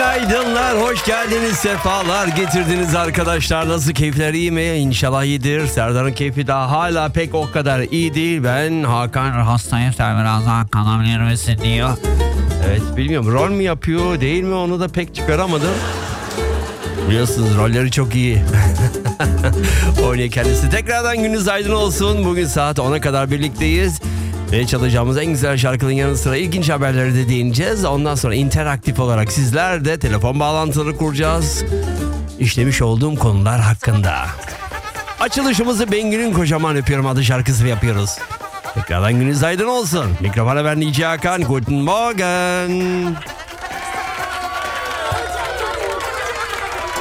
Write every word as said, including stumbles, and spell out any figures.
Günaydınlar, hoş geldiniz, sefalar getirdiniz arkadaşlar. Nasıl, keyifler iyi mi? İnşallah iyidir. Serdar'ın keyfi daha hala pek o kadar iyi değil. Ben Hakan hastayım, sen biraz daha kalabilir misin diyor. Evet, bilmiyorum, rol mü yapıyor değil mi, onu da pek çıkaramadım. Biliyorsunuz rolleri çok iyi. Oynuyor kendisi. Tekrardan gününüz aydın olsun. Bugün saat ona kadar birlikteyiz. Ve çalacağımız en güzel şarkının yanı sıra ilginç haberleri de değineceğiz. Ondan sonra interaktif olarak sizler de telefon bağlantıları kuracağız. İşlemiş olduğum konular hakkında. Açılışımızı Bengü'nün Kocaman Öpüyorum adı şarkısı yapıyoruz. Tekrardan gününüz aydın olsun. Mikrofona ben D J Hakan. Guten Morgen.